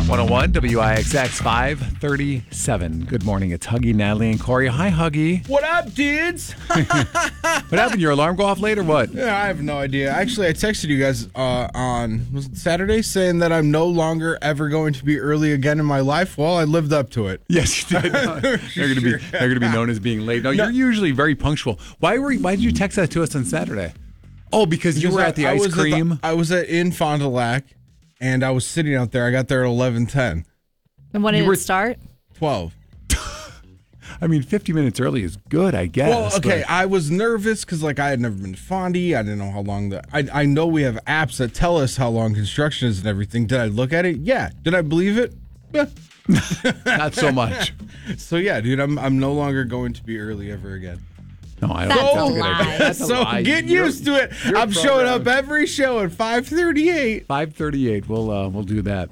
101 WIXX 537. Good morning. It's Huggy, Natalie, and Corey. Hi, Huggy. What up, dudes? What happened? Your alarm go off late or what? Yeah, I have no idea. Actually, I texted you guys was it Saturday saying that I'm no longer ever going to be early again in my life. Well, I lived up to it. Yes, you did. They're going to be known as being late. No, you're usually very punctual. Why did you text that to us on Saturday? Oh, because you were at the ice cream. I was in Fond du Lac, and I was sitting out there. I got there at 11:10. And when did it start? 12. I mean, 50 minutes early is good, I guess. Well, okay, I was nervous because, I had never been to Fondy. I didn't know how long I know we have apps that tell us how long construction is and everything. Did I look at it? Yeah. Did I believe it? Yeah. Not so much. So, yeah, dude, I'm no longer going to be early ever again. No, I don't That's think a that's a good lie. idea. That's a So lie. get used to it. I'm showing up every show at 5:38. 5:38. We'll do that.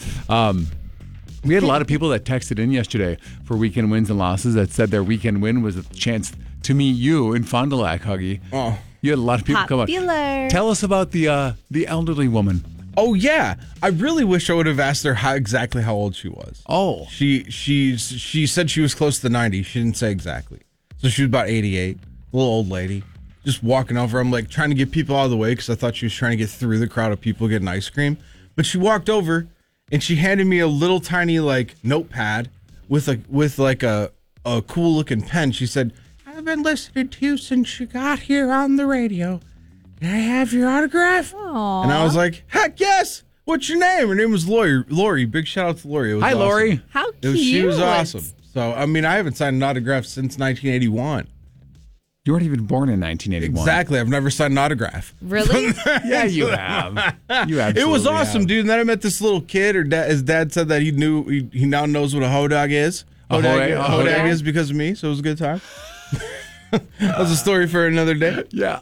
We had a lot of people that texted in yesterday for weekend wins and losses that said their weekend win was a chance to meet you in Fond du Lac, Huggy. Oh. You had a lot of people come up. Tell us about the elderly woman. Oh, yeah. I really wish I would have asked her exactly how old she was. Oh. She said she was close to 90. She didn't say exactly. So she was about 88. A little old lady. Just walking over. I'm trying to get people out of the way because I thought she was trying to get through the crowd of people getting ice cream. But she walked over and she handed me a little tiny notepad with a cool looking pen. She said, "I've been listening to you since you got here on the radio. Can I have your autograph?" Aww. And I was like, "Heck yes! What's your name?" Her name was Lori. Big shout out to Lori. It was Hi, awesome. Lori. How cute. She was awesome. So, I haven't signed an autograph since 1981. You weren't even born in 1981. Exactly. I've never signed an autograph. Really? Yeah, you have. You absolutely It was awesome, have. dude. And then I met this little kid. His dad said that he now knows what a hodag is. Hodag is because of me, so it was a good time. That's a story for another day. Yeah.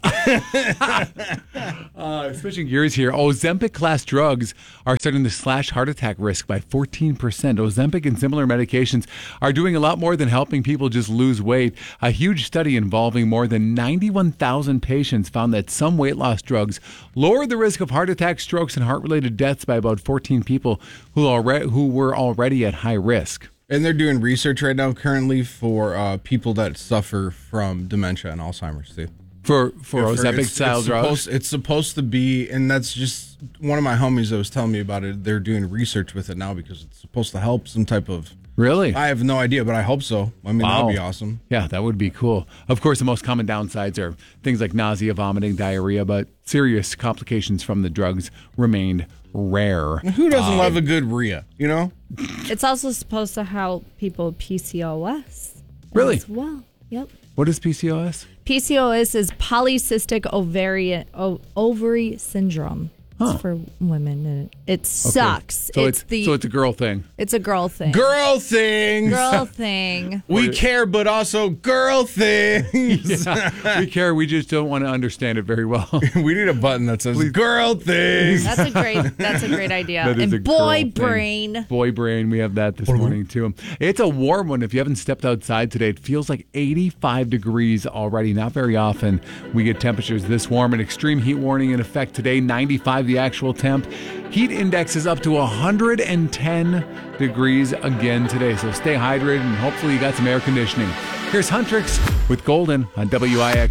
Switching gears here. Ozempic class drugs are starting to slash heart attack risk by 14%. Ozempic and similar medications are doing a lot more than helping people just lose weight. A huge study involving more than 91,000 patients found that some weight loss drugs lower the risk of heart attacks, strokes, and heart-related deaths by about 14 people who were already at high risk. And they're doing research right now currently for people that suffer from dementia and Alzheimer's too. For Ozempic style drugs? It's supposed to be, and that's just one of my homies that was telling me about it. They're doing research with it now because it's supposed to help some type of... Really? I have no idea, but I hope so. That would be awesome. Yeah, that would be cool. Of course, the most common downsides are things like nausea, vomiting, diarrhea, but serious complications from the drugs remain rare. Who doesn't love a good RIA, you know? It's also supposed to help people with PCOS. Really? As well. Yep. What is PCOS? PCOS is polycystic ovary syndrome. It's for women, and it sucks. So it's a girl thing. It's a girl thing. Girl things. Girl thing. We care, but also girl things. Yeah, we care. We just don't want to understand it very well. We need a button that says girl things. That's a great idea. That is and a girl boy thing. brain. Boy brain. We have that this morning, too. It's a warm one. If you haven't stepped outside today, it feels like 85 degrees already. Not very often we get temperatures this warm. An extreme heat warning in effect today, 95 the actual temp. Heat index is up to 110 degrees again today. So stay hydrated and hopefully you got some air conditioning. Here's Huntrix with Golden on WIX.